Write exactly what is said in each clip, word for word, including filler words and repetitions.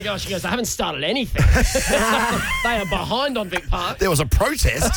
Gosh, she goes, I haven't started anything. They are behind on Vic Park. There was a protest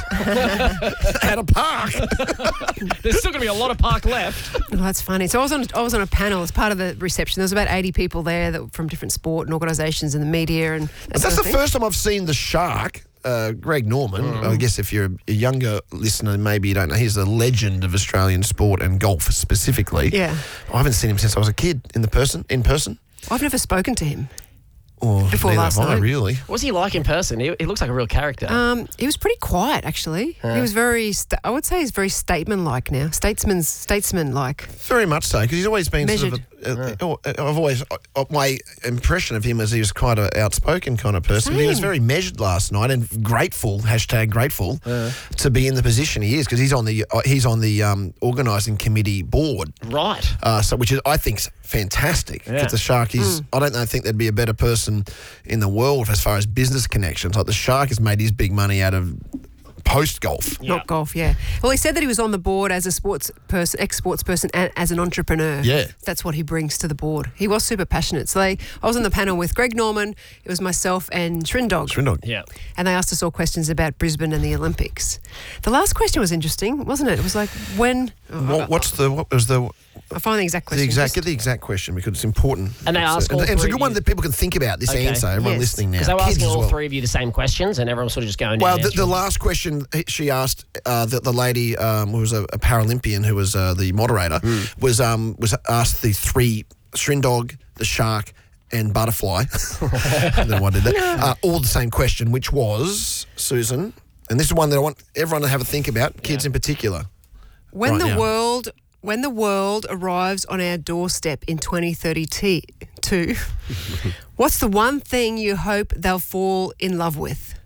at a park. There's still going to be a lot of park left. Oh, that's funny. So I was on I was on a panel as part of the reception. There was about eighty people there that were from different sport and organisations and the media. And that That's sort the of thing. first time I've seen the Shark, uh, Greg Norman. Mm. I guess if you're a younger listener, maybe you don't know. He's a legend of Australian sport and golf specifically. Yeah. I haven't seen him since I was a kid in the person, in person. I've never spoken to him. Or Before neither last have I, night. really. What's he like in person? He, he looks like a real character. Um, he was pretty quiet, actually. He was very, sta- I would say he's very statesman-like now. Statesman's, statesman-like. Very much so, because he's always been Measured. sort of a, uh, I've always, uh, my impression of him is he was quite an outspoken kind of person. But he was Same. very measured last night and grateful, hashtag grateful, to be in the position he is, because he's on the uh, he's on the um, organising committee board. Right. Uh, so, which is, I think, is fantastic. Because Yeah. the Shark is, I don't know, think there'd be a better person in the world as far as business connections. Like the Shark has made his big money out of post golf. Yeah. Not golf, yeah. Well, he said that he was on the board as a sports person, ex-sports person, and as an entrepreneur. Yeah. That's what he brings to the board. He was super passionate. So they, I was on the panel with Greg Norman, it was myself and Shrindog. Shrindog. Yeah. And they asked us all questions about Brisbane and the Olympics. The last question was interesting, wasn't it? It was like, when... oh, What, what's the, what was the, I'll find the exact question. the exact, Just- get the exact question because it's important. And they It's, ask uh, all and it's a three good of one you- that people can think about this Okay. answer. Everyone Yes. listening now. Because they were Kids asking as all well. three of you the same questions and everyone's sort of just going Well, in the, and the answering. last question she asked, uh, the, the lady um, who was a, a Paralympian who was uh, the moderator, was um, was asked the three, Shrindog, the Shark, and Butterfly. I don't know why I did that. Uh, all the same question, which was, Susan, and this is one that I want everyone to have a think about, kids Yeah. in particular. When right the now. world when the world arrives on our doorstep in twenty thirty-two, what's the one thing you hope they'll fall in love with?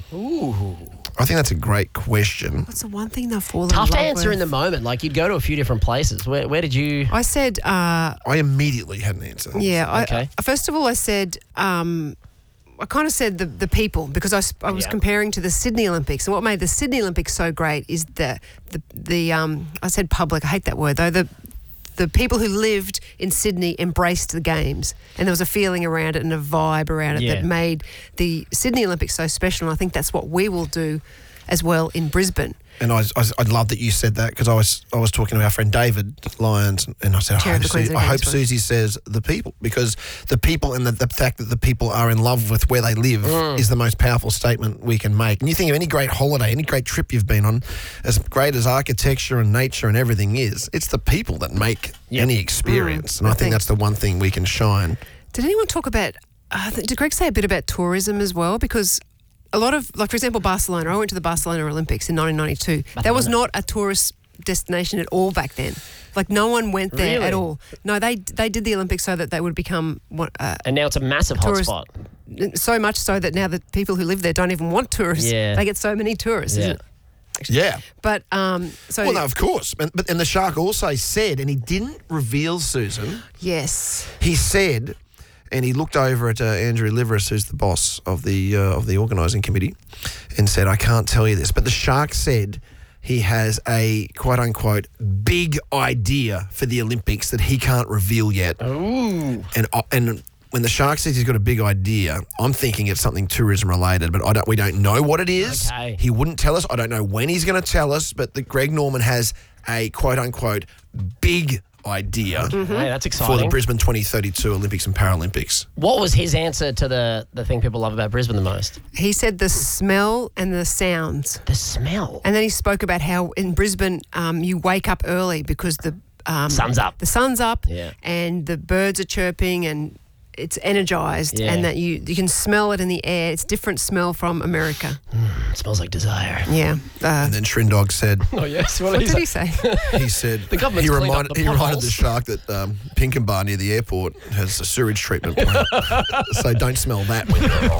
Ooh. I think that's a great question. What's the one thing they'll fall Tough in to love answer with? in the moment. Like, you'd go to a few different places. Where, where did you... I said, uh, I immediately had an answer. yeah. I, Okay. I, first of all, I said, um, I kind of said the the people because I, s- I was Yeah. comparing to the Sydney Olympics, and what made the Sydney Olympics so great is the the the um. I said public. I hate that word though. The the people who lived in Sydney embraced the games, and there was a feeling around it and a vibe around it Yeah. that made the Sydney Olympics so special. And I think that's what we will do as well in Brisbane. And I, I, I love that you said that because I was I was talking to our friend David Lyons and I said, I Chair of hope, the Susie, Queensland I hope Games, right? Susie says the people, because the people and the, the fact that the people are in love with where they live is the most powerful statement we can make. And you think of any great holiday, any great trip you've been on, as great as architecture and nature and everything is, it's the people that make Yep. any experience. and I, I think, think- that's the one thing we can shine. Did anyone talk about, uh, th- did Greg say a bit about tourism as well? Because a lot of, like, for example, Barcelona. I went to the Barcelona Olympics in nineteen ninety-two. That was not a tourist destination at all back then. Like, no one went there Really? at all. No, they they did the Olympics so that they would become what, uh, And now it's a massive Tourist- hotspot. so much so that now the people who live there don't even want tourists. Yeah. They get so many tourists. Yeah. Isn't it? Yeah. But um, so Well, no, of course. And, but, and the Shark also said, and he didn't reveal, Susan, yes, he said, and he looked over at uh, Andrew Liveris, who's the boss of the uh, of the organising committee, and said, "I can't tell you this," but the Shark said he has a quote unquote big idea for the Olympics that he can't reveal yet. Ooh. And uh, and when the Shark says he's got a big idea, I'm thinking it's something tourism related, but I don't. We don't know what it is. Okay. He wouldn't tell us. I don't know when he's going to tell us. But the Greg Norman has a quote unquote big idea. Hey, that's For exciting. the Brisbane twenty thirty-two Olympics and Paralympics. What was his answer to the, the thing people love about Brisbane the most? he said the smell and the sounds. The smell. And then he spoke about how in Brisbane um, you wake up early because the um, Sun's up. The sun's up, Yeah. and the birds are chirping, and it's energised, Yeah. and that you you can smell it in the air. It's different smell from America. It smells like desire. Yeah. Uh, And then Shrindog said, Oh, yes. What, what is did it? he say? he said, The government's he cleaned up reminded, the he reminded potholes. the Shark that um, Pinkenbar near the airport has a sewage treatment plant. So don't smell that when you're off.